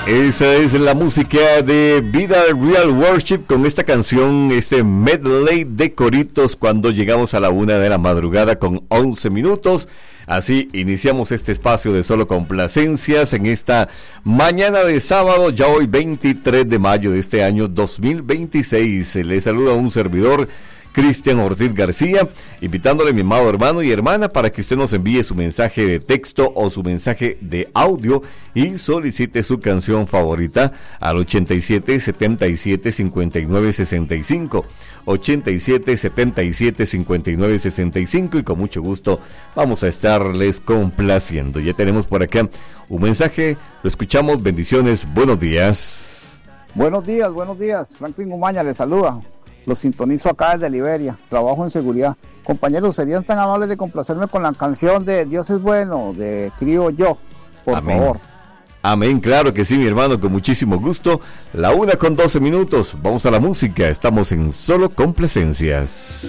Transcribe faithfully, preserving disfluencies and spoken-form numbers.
Esa es la música de Vida Real Worship con esta canción, este medley de coritos cuando llegamos a la una de la madrugada con once minutos. Así iniciamos este espacio de Solo Complacencias en esta mañana de sábado, ya hoy veintitrés de mayo de este año dos mil veintiséis. Les saluda un servidor, Cristian Ortiz García, invitándole a mi amado hermano y hermana para que usted nos envíe su mensaje de texto o su mensaje de audio y solicite su canción favorita al ochenta y siete, setenta y siete, cincuenta y nueve, sesenta y cinco, ochenta y siete, setenta y siete, cincuenta y nueve, sesenta y cinco, y con mucho gusto vamos a estarles complaciendo. Ya tenemos por acá un mensaje, lo escuchamos. Bendiciones, buenos días. Buenos días, buenos días. Franklin Umaña les saluda. Los sintonizo acá desde Liberia, trabajo en seguridad. Compañeros, ¿serían tan amables de complacerme con la canción de Dios es bueno, de Crío Yo, por Amén. favor? Amén, claro que sí, mi hermano, con muchísimo gusto. La una con doce minutos, vamos a la música, estamos en Solo Complacencias.